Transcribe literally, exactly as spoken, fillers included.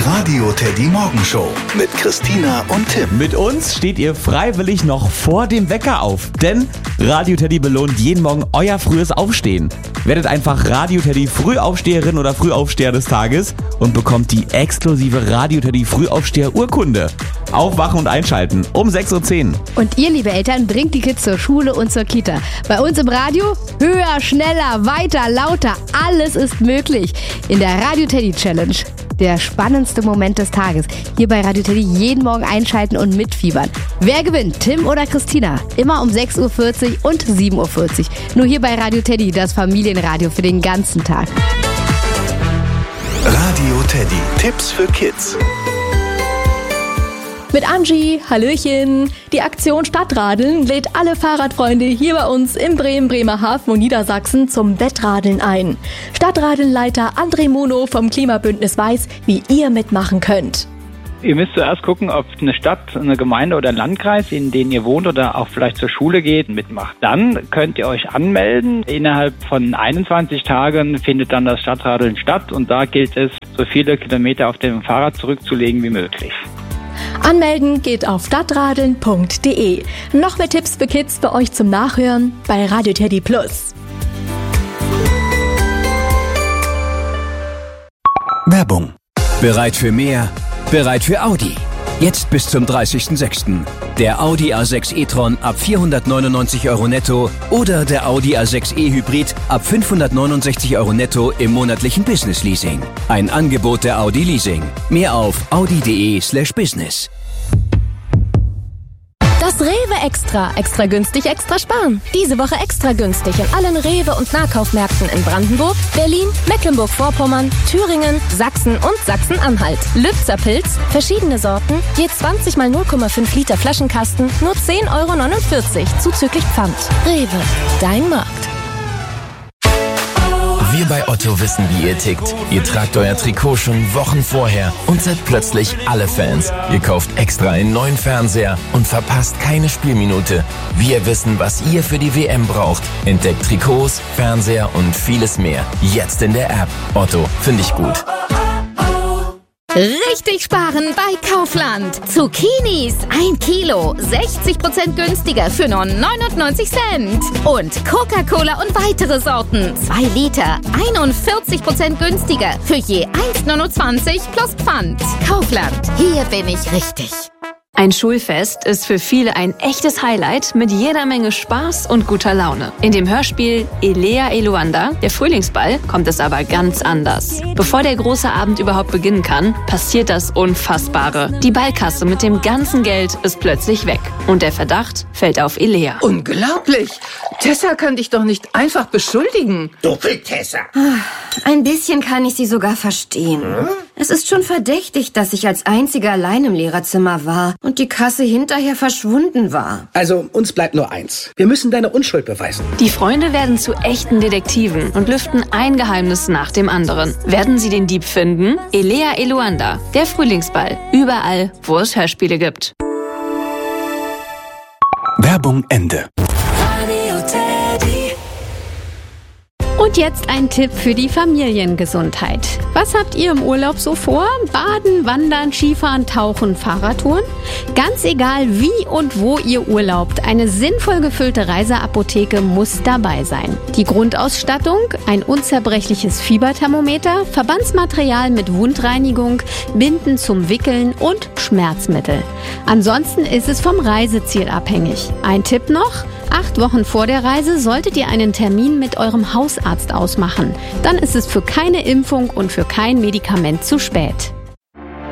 Radio Teddy Morgenshow mit Christina und Tim. Mit uns steht ihr freiwillig noch vor dem Wecker auf, denn Radio Teddy belohnt jeden Morgen euer frühes Aufstehen. Werdet einfach Radio Teddy Frühaufsteherin oder Frühaufsteher des Tages und bekommt die exklusive Radio Teddy Frühaufsteher Urkunde. Aufwachen und einschalten um sechs Uhr zehn. Und ihr, liebe Eltern, bringt die Kids zur Schule und zur Kita. Bei uns im Radio höher, schneller, weiter, lauter. Alles ist möglich. In der Radio Teddy Challenge. Der spannendste Moment des Tages. Hier bei Radio Teddy jeden Morgen einschalten und mitfiebern. Wer gewinnt? Tim oder Christina? Immer um sechs Uhr vierzig und sieben Uhr vierzig. Nur hier bei Radio Teddy, das Familienradio für den ganzen Tag. Radio Teddy. Tipps für Kids. Mit Angie, Hallöchen. Die Aktion Stadtradeln lädt alle Fahrradfreunde hier bei uns in Bremen, Bremerhaven und Niedersachsen zum Wettradeln ein. Stadtradelnleiter André Muno vom Klimabündnis weiß, wie ihr mitmachen könnt. Ihr müsst zuerst gucken, ob eine Stadt, eine Gemeinde oder ein Landkreis, in denen ihr wohnt oder auch vielleicht zur Schule geht, mitmacht. Dann könnt ihr euch anmelden. Innerhalb von einundzwanzig Tagen findet dann das Stadtradeln statt und da gilt es, so viele Kilometer auf dem Fahrrad zurückzulegen wie möglich. Anmelden geht auf stadtradeln punkt de. Noch mehr Tipps für Kids für euch zum Nachhören bei Radio Teddy Plus. Werbung. Bereit für mehr? Bereit für Audi. Jetzt bis zum dreißigsten sechsten Der Audi A sechs e-tron ab vierhundertneunundneunzig Euro netto oder der Audi A sechs e Hybrid ab fünfhundertneunundsechzig Euro netto im monatlichen Business Leasing. Ein Angebot der Audi Leasing. Mehr auf audi punkt de slash business. Das Rewe Extra. Extra günstig, extra sparen. Diese Woche extra günstig in allen Rewe- und Nahkaufmärkten in Brandenburg, Berlin, Mecklenburg-Vorpommern, Thüringen, Sachsen und Sachsen-Anhalt. Lübzer Pilz, verschiedene Sorten, je zwanzig mal null Komma fünf Liter Flaschenkasten, nur zehn Euro neunundvierzig, zuzüglich Pfand. Rewe, dein Markt. Wir bei Otto wissen, wie ihr tickt. Ihr tragt euer Trikot schon Wochen vorher und seid plötzlich alle Fans. Ihr kauft extra einen neuen Fernseher und verpasst keine Spielminute. Wir wissen, was ihr für die W M braucht. Entdeckt Trikots, Fernseher und vieles mehr. Jetzt in der App. Otto, finde ich gut. Richtig sparen bei Kaufland. Zucchinis, ein Kilo, sechzig Prozent günstiger für nur neunundneunzig Cent. Und Coca-Cola und weitere Sorten, zwei Liter, einundvierzig Prozent günstiger für je eins Komma neunundzwanzig plus Pfand. Kaufland, hier bin ich richtig. Ein Schulfest ist für viele ein echtes Highlight mit jeder Menge Spaß und guter Laune. In dem Hörspiel Elea Eluanda, der Frühlingsball, kommt es aber ganz anders. Bevor der große Abend überhaupt beginnen kann, passiert das Unfassbare. Die Ballkasse mit dem ganzen Geld ist plötzlich weg. Und der Verdacht fällt auf Elea. Unglaublich! Tessa kann dich doch nicht einfach beschuldigen. Doppel Tessa. Ein bisschen kann ich sie sogar verstehen. Hm? Es ist schon verdächtig, dass ich als Einzige allein im Lehrerzimmer war und die Kasse hinterher verschwunden war. Also, uns bleibt nur eins. Wir müssen deine Unschuld beweisen. Die Freunde werden zu echten Detektiven und lüften ein Geheimnis nach dem anderen. Werden sie den Dieb finden? Elea Eluanda, der Frühlingsball. Überall, wo es Hörspiele gibt. Werbung Ende. Und jetzt ein Tipp für die Familiengesundheit. Was habt ihr im Urlaub so vor? Baden, Wandern, Skifahren, Tauchen, Fahrradtouren? Ganz egal wie und wo ihr urlaubt, eine sinnvoll gefüllte Reiseapotheke muss dabei sein. Die Grundausstattung, ein unzerbrechliches Fieberthermometer, Verbandsmaterial mit Wundreinigung, Binden zum Wickeln und Schmerzmittel. Ansonsten ist es vom Reiseziel abhängig. Ein Tipp noch: Acht Wochen vor der Reise solltet ihr einen Termin mit eurem Hausarzt ausmachen. Dann ist es für keine Impfung und für kein Medikament zu spät.